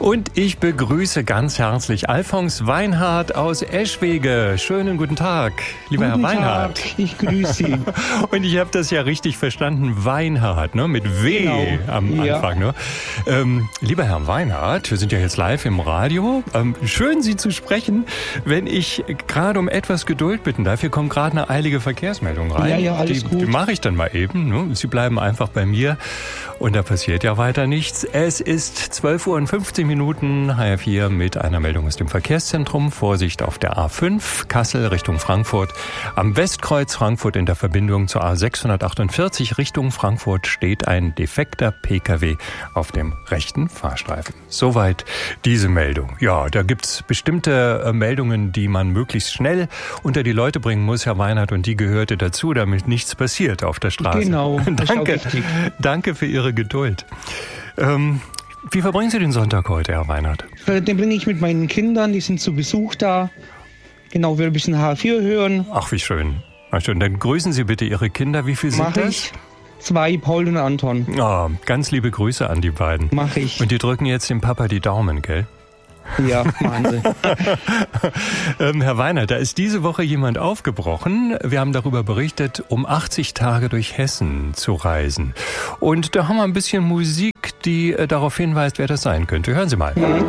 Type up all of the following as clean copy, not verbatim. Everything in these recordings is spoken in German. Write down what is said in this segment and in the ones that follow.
Und ich begrüße ganz herzlich Alfons Weinhardt aus Eschwege. Schönen guten Tag, lieber Herr Weinhardt. Guten Tag, ich grüße Sie. Und ich habe das ja richtig verstanden, Weinhardt, ne? Mit W genau. am Anfang. Ne? Lieber Herr Weinhardt, wir sind ja jetzt live im Radio. Schön, Sie zu sprechen. Wenn ich gerade um etwas Geduld bitten darf, hier kommt gerade eine eilige Verkehrsmeldung rein. Ja, alles gut. Die mache ich dann mal eben. Ne? Sie bleiben einfach bei mir und da passiert ja weiter nichts. Es ist 12:15 Uhr, HR4 mit einer Meldung aus dem Verkehrszentrum. Vorsicht auf der A5, Kassel Richtung Frankfurt. Am Westkreuz Frankfurt in der Verbindung zur A648 Richtung Frankfurt steht ein defekter Pkw auf dem rechten Fahrstreifen. Soweit diese Meldung. Ja, da gibt's bestimmte Meldungen, die man möglichst schnell unter die Leute bringen muss, Herr Weinhardt, und die gehörte dazu, damit nichts passiert auf der Straße. Genau, das ist auch richtig. Danke für Ihre Geduld. Wie verbringen Sie den Sonntag heute, Herr Weinhardt? Den bringe ich mit meinen Kindern, die sind zu Besuch da. Genau, wir ein bisschen H4 hören. Ach, wie schön. Na schön. Dann grüßen Sie bitte Ihre Kinder. Wie viel sind Mach das? ich. 2, Paul und Anton. Oh, ganz liebe Grüße an die beiden. Mach ich. Und die drücken jetzt dem Papa die Daumen, gell? Ja, Wahnsinn. Herr Weinhardt, da ist diese Woche jemand aufgebrochen. Wir haben darüber berichtet, um 80 Tage durch Hessen zu reisen. Und da haben wir ein bisschen Musik, die darauf hinweist, wer das sein könnte. Hören Sie mal. Mhm.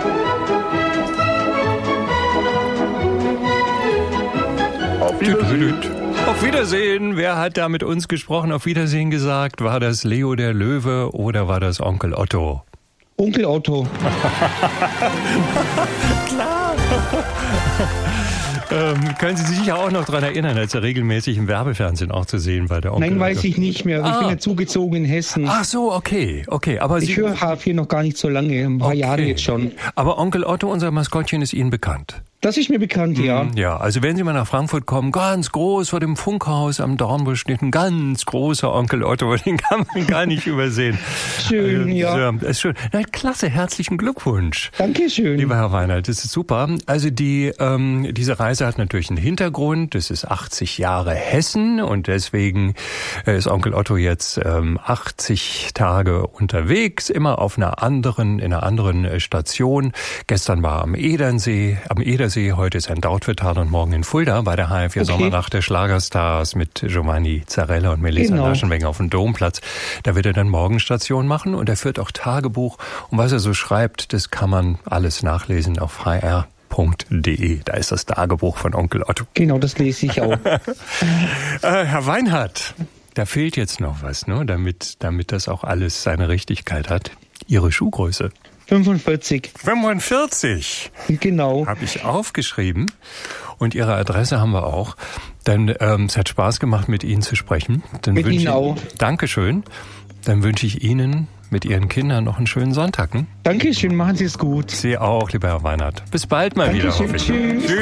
Auf Wiedersehen. Wer hat da mit uns gesprochen? Auf Wiedersehen gesagt. War das Leo der Löwe oder war das Onkel Otto? Onkel Otto. Klar. Können Sie sich sicher auch noch daran erinnern, als er regelmäßig im Werbefernsehen auch zu sehen war, der Onkel Nein, Otto? weiß ich nicht mehr. Ich bin ja zugezogen in Hessen. Ach so, okay. Aber ich höre H4 noch gar nicht so lange, ein paar Jahre jetzt schon. Aber Onkel Otto, unser Maskottchen, ist Ihnen bekannt? Das ist mir bekannt, ja. Ja, also wenn Sie mal nach Frankfurt kommen, ganz groß vor dem Funkhaus am Dornbusch steht ein ganz großer Onkel Otto, den kann man gar nicht übersehen. Schön, ja. Ist schön. Na, klasse, herzlichen Glückwunsch. Dankeschön. Lieber Herr Weinhardt, das ist super. Also diese Reise hat natürlich einen Hintergrund. Das ist 80 Jahre Hessen und deswegen ist Onkel Otto jetzt 80 Tage unterwegs, immer in einer anderen Station. Gestern war am Edersee, heute ist ein Dautphetal und morgen in Fulda bei der HR4 Sommernacht der Schlagerstars mit Giovanni Zarella und Melissa Laschenwenger auf dem Domplatz. Da wird er dann morgen Station machen und er führt auch Tagebuch. Und was er so schreibt, das kann man alles nachlesen auf hr.de. Da ist das Tagebuch von Onkel Otto. Genau, das lese ich auch. Herr Weinhardt, da fehlt jetzt noch was, ne? Damit das auch alles seine Richtigkeit hat. Ihre Schuhgröße. 45. 45? Genau. Habe ich aufgeschrieben. Und Ihre Adresse haben wir auch. Dann, es hat Spaß gemacht, mit Ihnen zu sprechen. Dann mit Ihnen auch. Dankeschön. Dann wünsche ich Ihnen mit Ihren Kindern noch einen schönen Sonntag. Dankeschön, machen Sie es gut. Sie auch, lieber Herr Weinhardt. Bis bald mal wieder, hoffe ich. Tschüss.